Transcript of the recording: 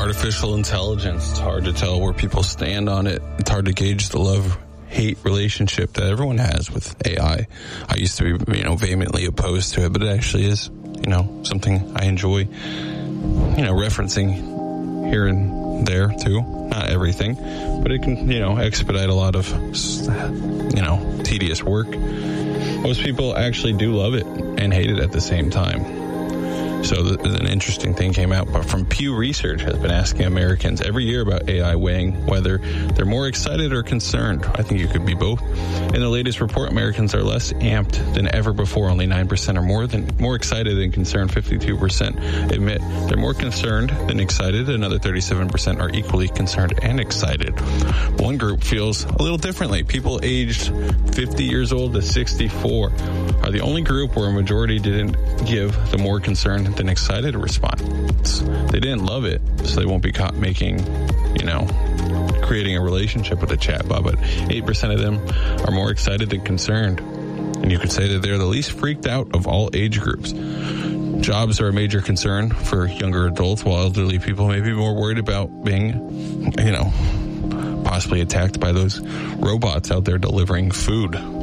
artificial intelligence. It's hard to tell where people stand on it. It's hard to gauge the love-hate relationship that everyone has with AI. I used to be, vehemently opposed to it, but it actually is, something I enjoy, referencing here and there too. Not everything, but it can, expedite a lot of, tedious work. Most people actually do love it and hate it at the same time. So an interesting thing came out from Pew Research has been asking Americans every year about AI, weighing whether they're more excited or concerned. I think it could be both. In the latest report, Americans are less amped than ever before. Only 9% are more excited than concerned. 52% admit they're more concerned than excited. Another 37% are equally concerned and excited. One group feels a little differently. People aged 50 years old to 64 are the only group where a majority didn't give the more concerned than excited response. They didn't love it, so they won't be caught making, creating a relationship with a chatbot, but 8% of them are more excited than concerned. And you could say that they're the least freaked out of all age groups. Jobs are a major concern for younger adults, while elderly people may be more worried about being, possibly attacked by those robots out there delivering food.